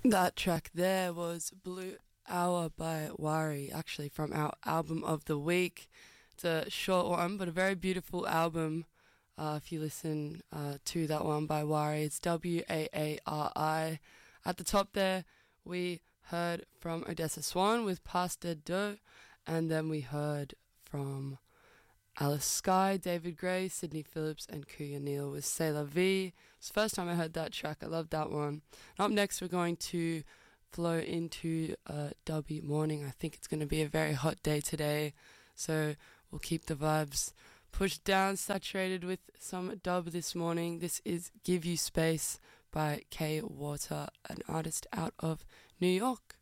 That track there was Blue Hour by Wari, actually from our album of the week. It's a short one, but a very beautiful album. If you listen to that one by Wari, it's Waari. At the top there, we heard from Odessa Swan with Pasta Dough, and then we heard from Alice Skye, David Gray, Sydney Phillips, and Kuya Neal with C'est La Vie. It's the first time I heard that track. I love that one. And up next, we're going to flow into Dubby Morning. I think it's going to be a very hot day today, so we'll keep the vibes pushed down, saturated with some dub this morning. This is Give You Space by Kay Water, an artist out of New York.